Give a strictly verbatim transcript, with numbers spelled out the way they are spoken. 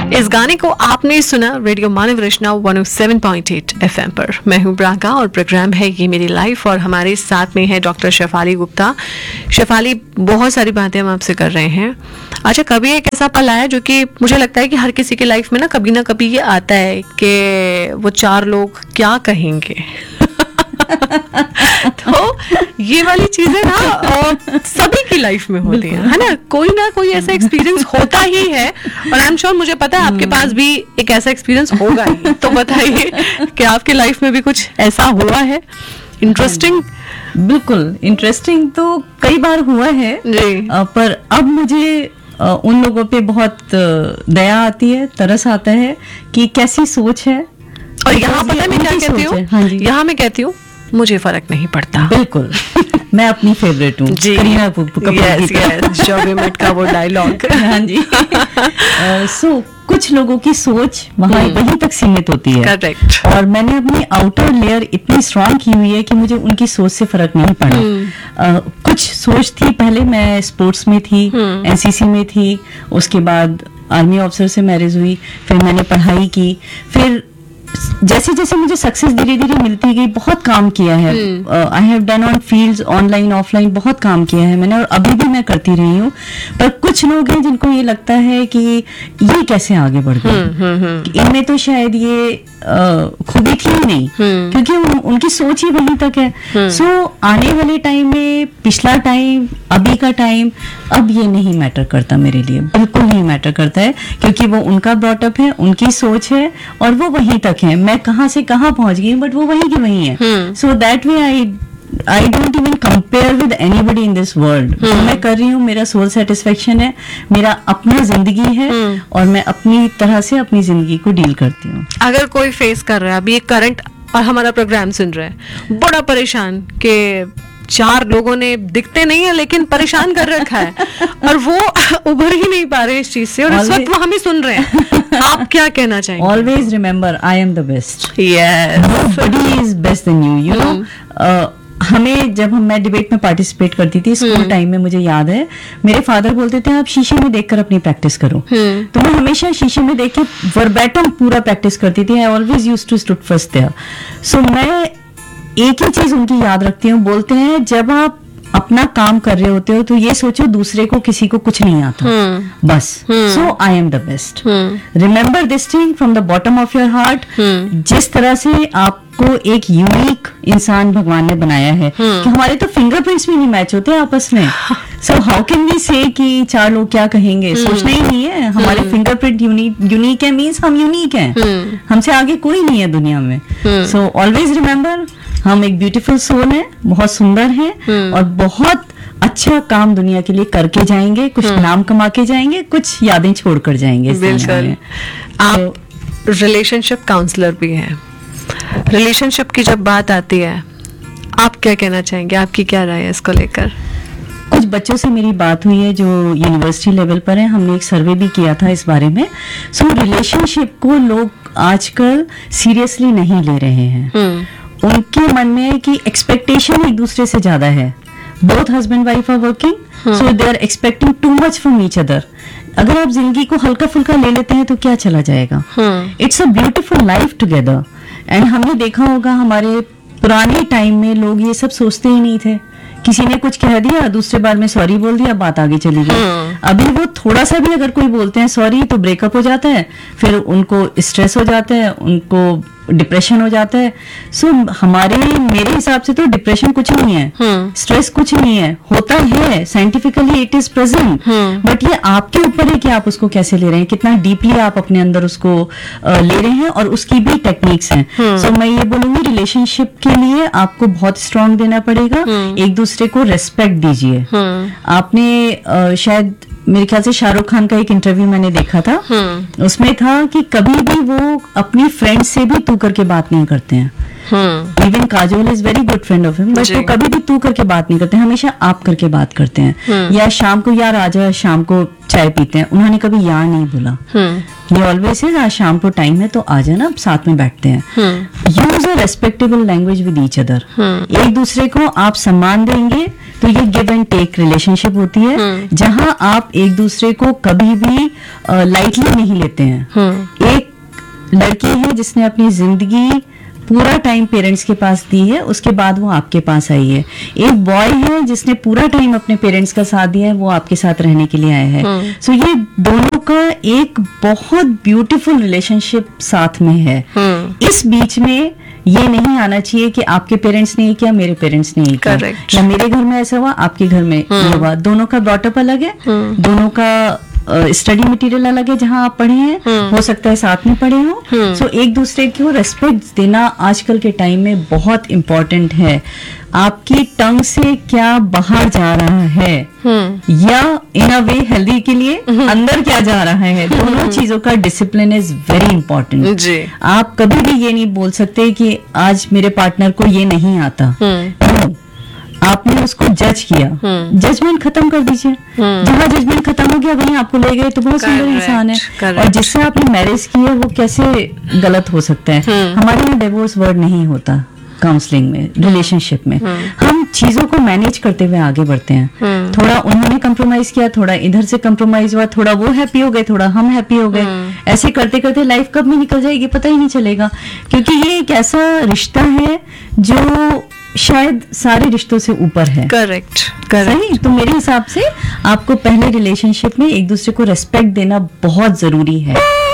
इस गाने को आपने सुना रेडियो मानव रचना एक सौ सात पॉइंट आठ एफएम पर। मैं हूं ब्राका और प्रोग्राम है ये मेरी लाइफ और हमारे साथ में है डॉक्टर शेफाली गुप्ता। शेफाली, बहुत सारी बातें हम आपसे कर रहे हैं। अच्छा, कभी एक ऐसा पल आया जो कि मुझे लगता है कि हर किसी की लाइफ में ना कभी ना कभी ये आता है कि वो चार लोग क्या कहेंगे। तो ये वाली चीजें ना सभी की लाइफ में होती है, है ना? कोई ना कोई ऐसा एक्सपीरियंस होता ही है और आई एम श्योर मुझे पता है आपके पास भी एक ऐसा एक्सपीरियंस होगा ही। तो बताइए कि आपके लाइफ में भी कुछ ऐसा हुआ है इंटरेस्टिंग? बिल्कुल इंटरेस्टिंग तो कई बार हुआ है जी। पर अब मुझे उन लोगों पे बहुत दया आती है, तरस आता है कि कैसी सोच है। और यहाँ पता है मैं क्या कहती हूँ? हाँ जी, यहाँ मैं कहती हूँ मुझे फर्क नहीं पड़ता। बिल्कुल मैं अपनी फेवरेट हूँ जी, करीना कपूर यस यस, जब वी मेट का वो डायलॉग। हाँ जी। सो कुछ लोगों की सोच वहाँ वहीं तक सीमित होती है। करेक्ट। और मैंने अपनी आउटर लेयर इतनी स्ट्रांग की हुई है कि मुझे उनकी सोच से फर्क नहीं पड़ा। uh, कुछ सोच थी, पहले मैं स्पोर्ट्स में थी, एनसीसी में थी, उसके बाद आर्मी ऑफिसर से मैरिज हुई, फिर मैंने पढ़ाई की, फिर जैसे जैसे मुझे सक्सेस धीरे धीरे मिलती गई, बहुत काम किया है। I have done on fields, online offline बहुत काम किया है मैंने और अभी भी मैं करती रही हूँ। पर कुछ लोग हैं जिनको ये लगता है कि ये कैसे आगे बढ़ गए, इनमें तो शायद ये खूबी थी ही नहीं, क्योंकि उन, उनकी सोच ही वहीं तक है। सो so, आने वाले टाइम में पिछला टाइम, अभी का टाइम, अब ये नहीं मैटर करता मेरे लिए, बिल्कुल नहीं मैटर करता है, क्योंकि वो उनका ब्रॉटअप है, उनकी सोच है और वो वहीं तक है। मैं कहाँ से कहाँ पहुंच गई बट वो वहीं की वहीं है। So that way I I don't even compare with anybody in this world. जो मैं कर रही हूँ मेरा सोल सेटिस्फेक्शन है, मेरा अपना जिंदगी है और मैं अपनी तरह से अपनी जिंदगी को डील करती हूँ। अगर कोई फेस कर रहा है अभी एक करंट और हमारा प्रोग्राम सुन रहा है, बड़ा परेशान के चार लोगों ने दिखते नहीं है लेकिन परेशान कर रखा है और वो उभर ही नहीं पा रहे इस चीज से और इस वक्त वो हमें सुन रहे हैं, आप क्या कहना चाहेंगे? Always remember I am the best. Yes, nobody is best then you. You know, हमें जब हम मैं डिबेट में पार्टिसिपेट करती थी स्कूल टाइम में, मुझे याद है मेरे फादर बोलते थे आप शीशे में देखकर अपनी प्रैक्टिस करो। तो मैं हमेशा शीशे में देख के वर्बैटम पूरा प्रैक्टिस करती थी। I always used to stood first there. सो मैं एक ही चीज उनकी याद रखती हूँ, बोलते हैं जब आप अपना काम कर रहे होते हो तो ये सोचो दूसरे को किसी को कुछ नहीं आता, बस। सो I am the best. Remember this thing from the bottom of your heart. जिस तरह से आपको एक यूनिक इंसान भगवान ने बनाया है कि हमारे तो फिंगरप्रिंट्स भी नहीं मैच होते आपस में। सो हाउ कैन वी से कि चार लोग क्या कहेंगे? सोचना ही नहीं है। हमारे फिंगरप्रिंट यूनिक यूनिक है, मीन्स हम यूनिक हैं, हमसे आगे कोई नहीं है दुनिया में। सो ऑलवेज रिमेम्बर हम एक ब्यूटीफुल सोल है, बहुत सुंदर है और बहुत अच्छा काम दुनिया के लिए करके जाएंगे, कुछ नाम कमा के जाएंगे, कुछ यादें छोड़कर जाएंगे। बिल्कुल। आप रिलेशनशिप काउंसलर भी हैं। रिलेशनशिप की जब बात आती है आप क्या कहना चाहेंगे? आपकी क्या राय है इसको लेकर? कुछ बच्चों से मेरी बात हुई है जो यूनिवर्सिटी लेवल पर है, हमने एक सर्वे भी किया था इस बारे में। सो रिलेशनशिप को लोग आजकल सीरियसली नहीं ले रहे हैं। उनके मन में है कि एक्सपेक्टेशन एक दूसरे से ज्यादा है। Both husband wife are working, so they are expecting too much from each other. अगर आप जिंदगी को हल्का फुल्का ले लेते हैं तो क्या चला जाएगा? It's a beautiful life together. And हमने देखा होगा हमारे पुराने टाइम में लोग ये सब सोचते ही नहीं थे। किसी ने कुछ कह दिया, दूसरे बार में सॉरी बोल दिया, बात आगे चली गई। अभी वो थोड़ा सा भी अगर कोई बोलते हैं सॉरी तो ब्रेकअप हो जाता है, फिर उनको स्ट्रेस हो जाता है, उनको डिप्रेशन हो जाता है। सो so, हमारे मेरे हिसाब से तो डिप्रेशन कुछ नहीं है, स्ट्रेस कुछ नहीं है, होता है scientifically it is present, but ये आपके ऊपर है कि आप उसको कैसे ले रहे हैं, कितना डीपली आप अपने अंदर उसको uh, ले रहे हैं और उसकी भी टेक्निक्स हैं। सो so, मैं ये बोलूंगी रिलेशनशिप के लिए आपको बहुत स्ट्रांग देना पड़ेगा, एक दूसरे को रेस्पेक्ट दीजिए। आपने uh, शायद मेरे ख्याल से शाहरुख खान का एक इंटरव्यू मैंने देखा था, उसमें था कि कभी भी वो अपनी फ्रेंड से भी तू करके बात नहीं करते हैं। Even Kajol is very good friend of him, but वो कभी भी तू करके बात नहीं करते, हमेशा आप करके बात करते हैं। या शाम को यार आजा, शाम को चाय पीते हैं, उन्होंने कभी यार नहीं बोला। ये ऑलवेज है आज शाम को टाइम है तो आ जाना, साथ में बैठते हैं। Use a respectable language with each other. एक दूसरे को आप सम्मान देंगे तो ये गिव एंड टेक रिलेशनशिप होती है, जहां आप एक दूसरे को कभी भी लाइटली नहीं लेते हैं। एक लड़की है जिसने अपनी जिंदगी पूरा टाइम पेरेंट्स के पास दी है, उसके बाद वो आपके पास आई है। एक बॉय है जिसने पूरा टाइम अपने पेरेंट्स का साथ दिया है, वो आपके साथ रहने के लिए आया है। सो so, ये दोनों का एक बहुत ब्यूटीफुल रिलेशनशिप साथ में है। इस बीच में ये नहीं आना चाहिए कि आपके पेरेंट्स ने ये किया, मेरे पेरेंट्स ने ये किया, या मेरे घर में ऐसा हुआ, आपके घर में ये हुआ। दोनों का ब्रॉटअप अलग है, दोनों का स्टडी मटेरियल अलग है, जहां आप पढ़े हैं, हो सकता है साथ में पढ़े हो। सो एक दूसरे को रेस्पेक्ट देना आजकल के टाइम में बहुत इम्पोर्टेंट है। आपकी टंग से क्या बाहर जा रहा है, या इन अ वे हेल्दी के लिए अंदर क्या जा रहा है, दोनों चीजों का डिसिप्लिन इज वेरी इंपॉर्टेंट। आप कभी भी ये नहीं बोल सकते कि आज मेरे पार्टनर को ये नहीं आता। no, आपने उसको जज किया, जजमेंट खत्म कर दीजिए। जहां जजमेंट खत्म हो गया वहीं आपको ले गए तो बहुत सुंदर इंसान है। correct. और जिससे आपने मैरिज की है वो कैसे गलत हो सकता है। हमारे यहाँ डिवोर्स वर्ड नहीं होता काउंसलिंग में, रिलेशनशिप में। हम चीजों को मैनेज करते हुए आगे बढ़ते हैं। थोड़ा उन्होंने कंप्रोमाइज किया, थोड़ा इधर से कंप्रोमाइज हुआ, थोड़ा वो हैप्पी हो गए, थोड़ा हम हैप्पी हो गए। ऐसे करते करते लाइफ कब में निकल जाएगी पता ही नहीं चलेगा, क्योंकि ये एक ऐसा रिश्ता है जो शायद सारे रिश्तों से ऊपर है। Correct correct. सही। तो मेरे हिसाब से आपको पहले रिलेशनशिप में एक दूसरे को रेस्पेक्ट देना बहुत जरूरी है।